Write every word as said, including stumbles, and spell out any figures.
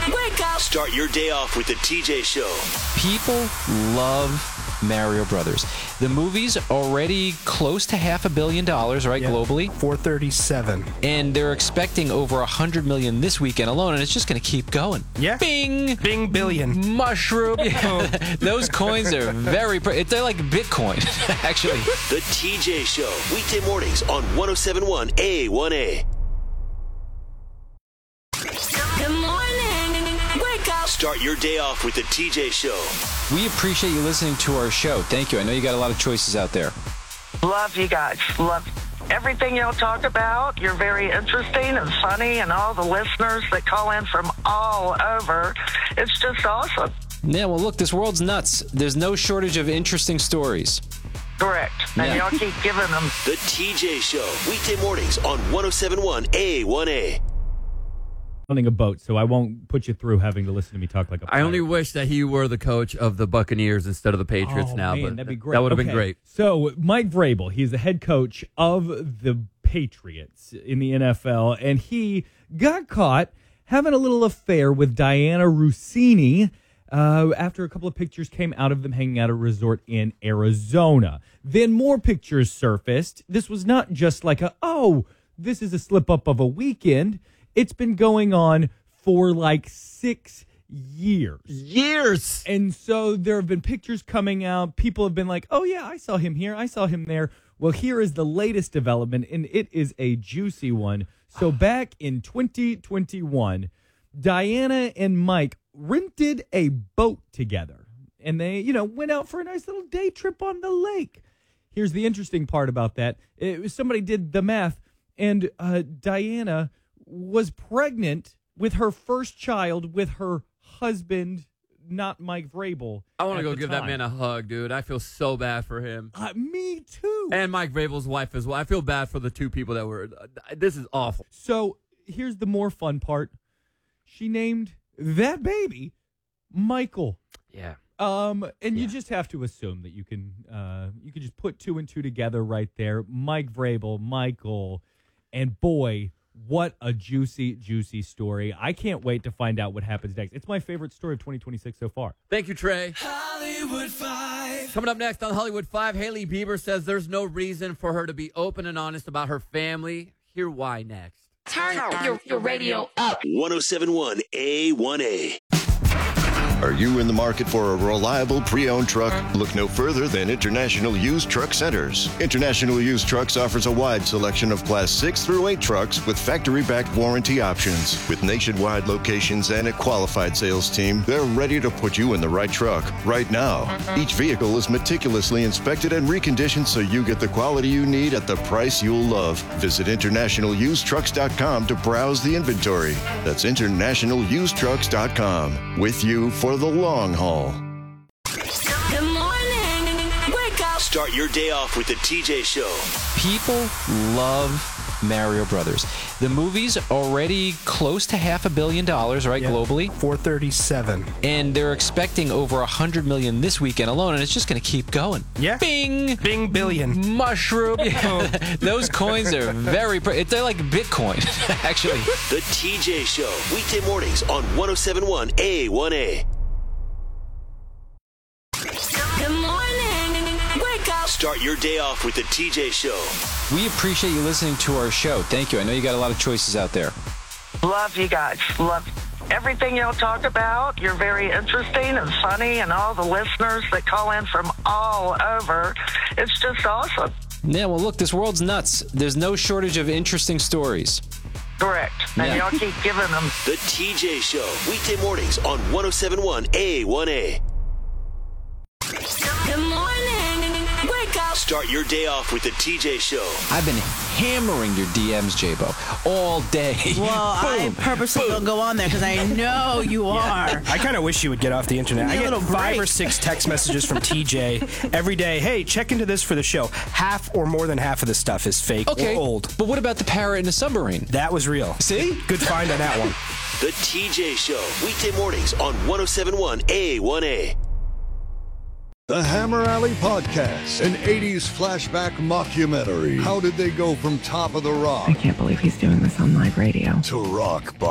Wake up. Start your day off with the T J Show. People love Mario Brothers. The movie's already close to half a billion dollars, right, Yeah. globally? four thirty-seven. And they're expecting over one hundred million this weekend alone, and it's just going to keep going. Yeah. Bing! Bing billion. Mushroom. Yeah. Those coins are very... Pr- they're like Bitcoin, actually. The T J Show. Weekday mornings on one oh seven point one A one A. Good morning. Wake up. Start your day off with the T J Show. We appreciate you listening to our show. Thank you. I know you got a lot of choices out there. Love you guys. Love everything y'all talk about. You're very interesting and funny, and all the listeners that call in from all over. It's just awesome. Yeah, well, look, this world's nuts. There's no shortage of interesting stories. Correct. And Yeah. y'all keep giving them. The T J Show. Weekday mornings on one oh seven point one A one A. Owning a boat, so I won't put you through having to listen to me talk like a I only pirate. wish that he were the coach of the Buccaneers instead of the Patriots oh, now. Man, but that'd be great. That would have been Okay, great. So Mike Vrabel, he's the head coach of the Patriots in the N F L, and he got caught having a little affair with Diana Rossini uh, after a couple of pictures came out of them hanging out at a resort in Arizona. Then more pictures surfaced. This was not just like a, oh, this is a slip up of a weekend. It's been going on for like six years. Years. And so there have been pictures coming out. People have been like, oh, yeah, I saw him here. I saw him there. Well, here is the latest development, and it is a juicy one. So back in twenty twenty-one, Diana and Mike rented a boat together, and they, you know, went out for a nice little day trip on the lake. Here's the interesting part about that. It was somebody did the math, and uh, Diana was pregnant with her first child with her husband, not Mike Vrabel. I want to at go the give time. that man a hug, dude. I feel so bad for him. Uh, me too. And Mike Vrabel's wife as well. I feel bad for the two people that were. Uh, this is awful. So here's the more fun part. She named that baby Michael. Yeah. Um, and Yeah. you just have to assume that you can, uh, you can just put two and two together right there. Mike Vrabel, Michael, and boy, what a juicy, juicy story. I can't wait to find out what happens next. It's my favorite story of twenty twenty-six so far. Thank you, Trey. Hollywood Five. Coming up next on Hollywood Five, Hailey Bieber says there's no reason for her to be open and honest about her family. Hear why next. Turn your, your radio up. one oh seven point one A one A. Are you in the market for a reliable pre-owned truck? Look no further than International Used Truck Centers. International Used Trucks offers a wide selection of Class six through eight trucks with factory-backed warranty options. With nationwide locations and a qualified sales team, they're ready to put you in the right truck right now. Each vehicle is meticulously inspected and reconditioned so you get the quality you need at the price you'll love. Visit international used trucks dot com to browse the inventory. That's international used trucks dot com. With you for the long haul. Good morning. Wake up. Start your day off with the T J Show. People love Mario Brothers. The movie's already close to half a billion dollars, right, Yeah. globally? four thirty-seven. And they're expecting over one hundred million this weekend alone, and it's just going to keep going. Yeah. Bing! Bing billion. Mushroom. Yeah. Those coins are very... Pr- they're like Bitcoin, actually. The T J Show. Weekday mornings on one oh seven point one A one A. Good morning. Wake up. Start your day off with the T J Show. We appreciate you listening to our show. Thank you. I know you got a lot of choices out there. Love you guys. Love everything y'all talk about. You're very interesting and funny, and all the listeners that call in from all over. It's just awesome. Yeah, well, look, this world's nuts. There's no shortage of interesting stories. Correct. And Yeah. y'all keep giving them. The T J Show. Weekday mornings on one oh seven point one A one A. Good morning. Wake up. Start your day off with the T J Show. I've been hammering your D Ms, J-Bo, all day. Well, I Boom, purposely boom. don't go on there because I know you are. I kind of wish you would get off the internet. Give I me a get little five break. or six text messages from T J every day. Hey, check into this for the show. Half or more than half of the stuff is fake Okay, or old. but what about the parrot in the submarine? That was real. See? Good find on that one. The T J Show. Weekday mornings on one oh seven point one A one A. The Hammer Alley Podcast, an eighties flashback mockumentary. How did they go from Top of the Rock I can't believe he's doing this on live radio. to rock